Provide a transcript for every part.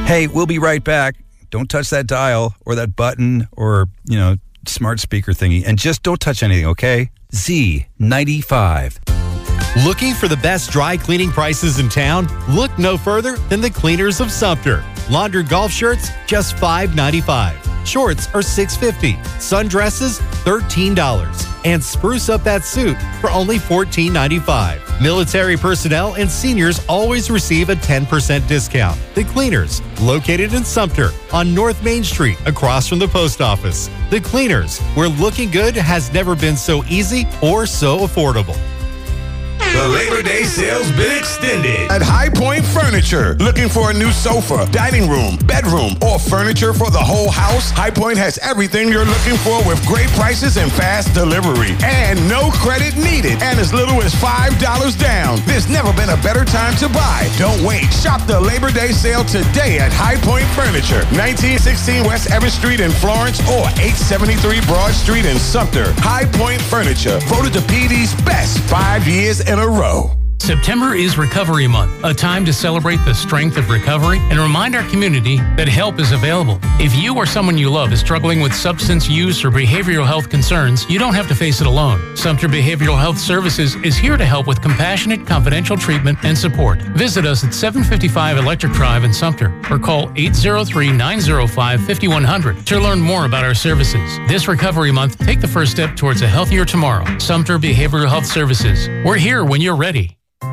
Hey, we'll be right back. Don't touch that dial or that button or, smart speaker thingy. And just don't touch anything, okay? Z95. Looking for the best dry cleaning prices in town? Look no further than the Cleaners of Sumter. Laundered golf shirts, just $5.95. Shorts are $6.50. Sundresses, $13. And spruce up that suit for only $14.95. Military personnel and seniors always receive a 10% discount. The Cleaners, located in Sumter on North Main Street across from the post office. The Cleaners, where looking good has never been so easy or so affordable. The Labor Day sale's been extended at High Point Furniture. Looking for a new sofa, dining room, bedroom, or furniture for the whole house? High Point has everything you're looking for with great prices and fast delivery. And no credit needed. And as little as $5 down. There's never been a better time to buy. Don't wait. Shop the Labor Day sale today at High Point Furniture. 1916 West Everett Street in Florence or 873 Broad Street in Sumter. High Point Furniture. Voted the PD's best 5 years in a row. September is Recovery Month, a time to celebrate the strength of recovery and remind our community that help is available. If you or someone you love is struggling with substance use or behavioral health concerns, you don't have to face it alone. Sumter Behavioral Health Services is here to help with compassionate, confidential treatment and support. Visit us at 755 Electric Drive in Sumter or call 803-905-5100 to learn more about our services. This Recovery Month, take the first step towards a healthier tomorrow. Sumter Behavioral Health Services. We're here when you're ready.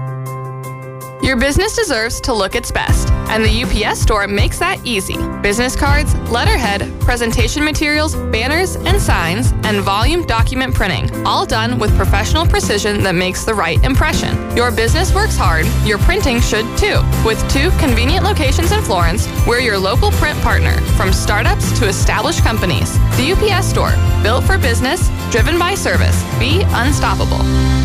Your business deserves to look its best, and the UPS Store makes that easy. Business cards, letterhead, presentation materials, banners, and signs, and volume document printing, all done with professional precision that makes the right impression. Your business works hard, your printing should too. With 2 convenient locations in Florence, we're your local print partner, from startups to established companies. The UPS Store, built for business, driven by service. Be unstoppable.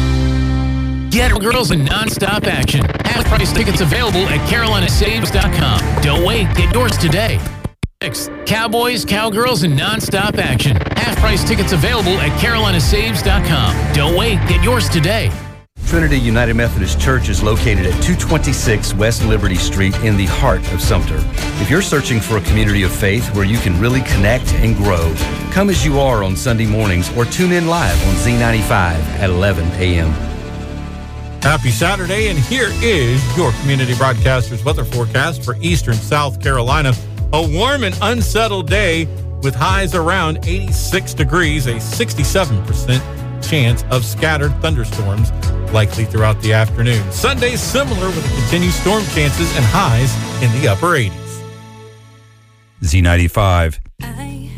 Get girls in nonstop action. Half-price tickets available at carolinasaves.com. Don't wait. Get yours today. Next, Cowboys, Cowgirls, and nonstop action. Half-price tickets available at carolinasaves.com. Don't wait. Get yours today. Trinity United Methodist Church is located at 226 West Liberty Street in the heart of Sumter. If you're searching for a community of faith where you can really connect and grow, come as you are on Sunday mornings or tune in live on Z95 at 11 a.m. Happy Saturday, and here is your community broadcaster's weather forecast for eastern South Carolina. A warm and unsettled day with highs around 86 degrees, a 67% chance of scattered thunderstorms likely throughout the afternoon. Sunday similar with continued storm chances and highs in the upper 80s. Z95.